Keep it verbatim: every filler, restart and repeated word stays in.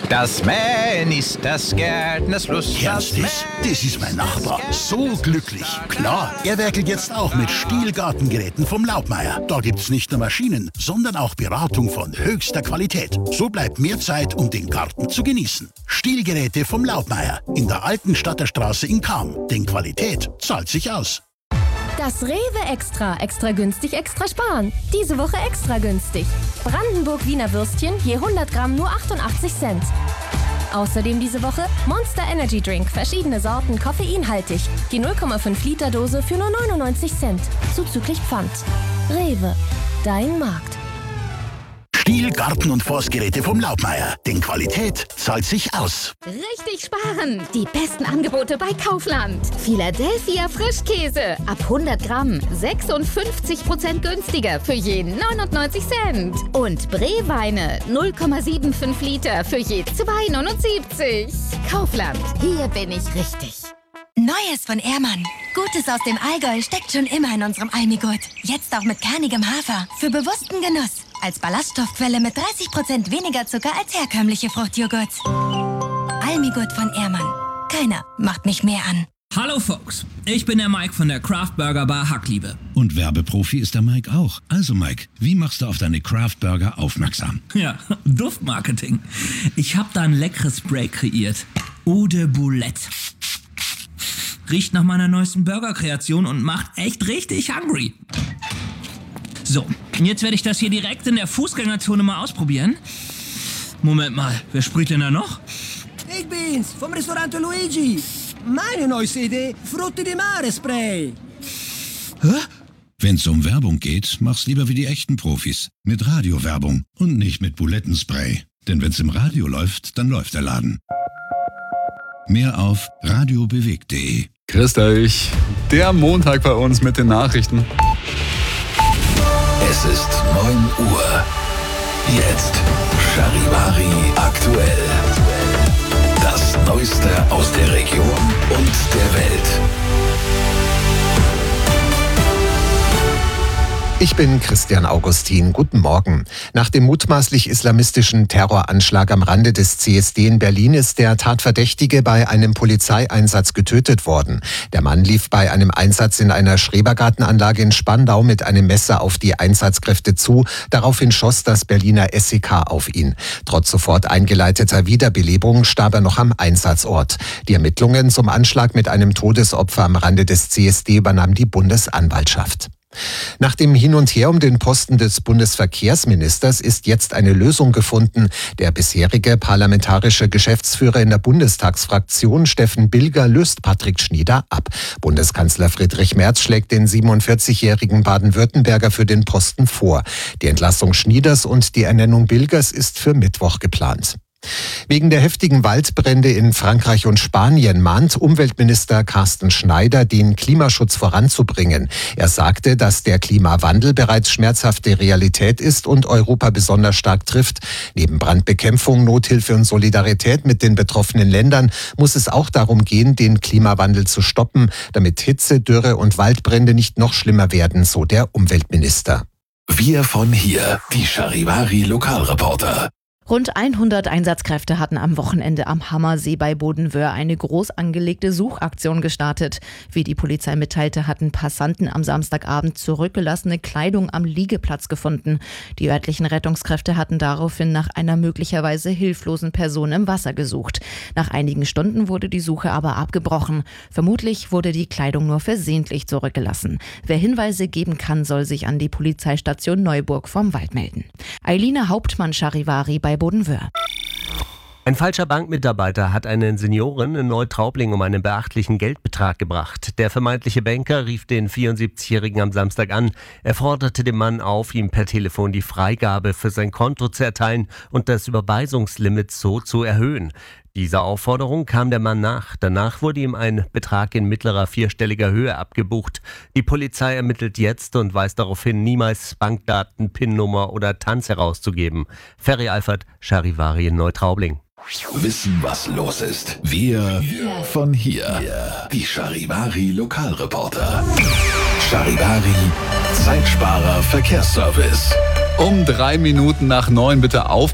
Das Mähen ist des Gärtners Lust. Hörst das? Das ist mein Nachbar. So glücklich. Klar, er werkelt jetzt auch mit Stihl-Gartengeräten vom Laubmeier. Da gibt's nicht nur Maschinen, sondern auch Beratung von höchster Qualität. So bleibt mehr Zeit, um den Garten zu genießen. Stihlgeräte vom Laubmeier in der alten Stadterstraße in Cham. Denn Qualität zahlt sich aus. Das Rewe Extra. Extra günstig, extra sparen. Diese Woche extra günstig. Brandenburg Wiener Würstchen je hundert Gramm nur achtundachtzig Cent. Außerdem diese Woche Monster Energy Drink. Verschiedene Sorten, koffeinhaltig. Die null Komma fünf Liter Dose für nur neunundneunzig Cent. Zuzüglich Pfand. Rewe. Dein Markt. Stihl, Garten- und Forstgeräte vom Laubmeier. Denn Qualität zahlt sich aus. Richtig sparen! Die besten Angebote bei Kaufland. Philadelphia Frischkäse. Ab hundert Gramm. sechsundfünfzig Prozent günstiger für je neunundneunzig Cent. Und Breweine. null Komma fünfundsiebzig Liter für je zwei neunundsiebzig. Kaufland. Hier bin ich richtig. Neues von Ehrmann. Gutes aus dem Allgäu steckt schon immer in unserem Almigurt. Jetzt auch mit kernigem Hafer. Für bewussten Genuss. Als Ballaststoffquelle mit dreißig Prozent weniger Zucker als herkömmliche Fruchtjoghurts. Almigurt von Ehrmann. Keiner macht mich mehr an. Hallo Folks, ich bin der Mike von der Craft Burger Bar Hackliebe. Und Werbeprofi ist der Mike auch. Also Mike, wie machst du auf deine Craft Burger aufmerksam? Ja, Duftmarketing. Ich habe da ein leckeres Spray kreiert. Eau de Boulette. Riecht nach meiner neuesten Burger-Kreation und macht echt richtig hungry. So, jetzt werde ich das hier direkt in der Fußgängerzone mal ausprobieren. Moment mal, wer spricht denn da noch? Ich bin's, vom Restaurant Luigi. Meine neueste Idee, Frutti di Mare Spray. Hä? Wenn's um Werbung geht, mach's lieber wie die echten Profis. Mit Radiowerbung und nicht mit Bulettenspray. Denn wenn's im Radio läuft, dann läuft der Laden. Mehr auf radiobewegt punkt de. Grüßt euch, der Montag bei uns mit den Nachrichten. Es ist neun Uhr. Jetzt Charivari aktuell. Das Neueste aus der Region und der Welt. Ich bin Christian Augustin. Guten Morgen. Nach dem mutmaßlich islamistischen Terroranschlag am Rande des C S D in Berlin ist der Tatverdächtige bei einem Polizeieinsatz getötet worden. Der Mann lief bei einem Einsatz in einer Schrebergartenanlage in Spandau mit einem Messer auf die Einsatzkräfte zu. Daraufhin schoss das Berliner S E K auf ihn. Trotz sofort eingeleiteter Wiederbelebung starb er noch am Einsatzort. Die Ermittlungen zum Anschlag mit einem Todesopfer am Rande des C S D übernahm die Bundesanwaltschaft. Nach dem Hin und Her um den Posten des Bundesverkehrsministers ist jetzt eine Lösung gefunden. Der bisherige parlamentarische Geschäftsführer in der Bundestagsfraktion, Steffen Bilger, löst Patrick Schnieder ab. Bundeskanzler Friedrich Merz schlägt den siebenundvierzigjährigen Baden-Württemberger für den Posten vor. Die Entlassung Schnieders und die Ernennung Bilgers ist für Mittwoch geplant. Wegen der heftigen Waldbrände in Frankreich und Spanien mahnt Umweltminister Carsten Schneider, den Klimaschutz voranzubringen. Er sagte, dass der Klimawandel bereits schmerzhafte Realität ist und Europa besonders stark trifft. Neben Brandbekämpfung, Nothilfe und Solidarität mit den betroffenen Ländern muss es auch darum gehen, den Klimawandel zu stoppen, damit Hitze, Dürre und Waldbrände nicht noch schlimmer werden, so der Umweltminister. Wir von hier, die Charivari Lokalreporter. Rund hundert Einsatzkräfte hatten am Wochenende am Hammersee bei Bodenwöhr eine groß angelegte Suchaktion gestartet. Wie die Polizei mitteilte, hatten Passanten am Samstagabend zurückgelassene Kleidung am Liegeplatz gefunden. Die örtlichen Rettungskräfte hatten daraufhin nach einer möglicherweise hilflosen Person im Wasser gesucht. Nach einigen Stunden wurde die Suche aber abgebrochen. Vermutlich wurde die Kleidung nur versehentlich zurückgelassen. Wer Hinweise geben kann, soll sich an die Polizeistation Neuburg vom Wald melden. Eilina Hauptmann, Charivari bei Bodenwöhr. Ein falscher Bankmitarbeiter hat eine Seniorin in Neutraubling um einen beachtlichen Geldbetrag gebracht. Der vermeintliche Banker rief den vierundsiebzigjährigen am Samstag an. Er forderte den Mann auf, ihm per Telefon die Freigabe für sein Konto zu erteilen und das Überweisungslimit so zu erhöhen. Dieser Aufforderung kam der Mann nach. Danach wurde ihm ein Betrag in mittlerer vierstelliger Höhe abgebucht. Die Polizei ermittelt jetzt und weist darauf hin, niemals Bankdaten, PIN-Nummer oder Tanz herauszugeben. Ferry Alfert, Charivari in Neutraubling. Wissen, was los ist. Wir von hier. Die Charivari Lokalreporter. Charivari, Zeitsparer Verkehrsservice. Um drei Minuten nach neun bitte auf.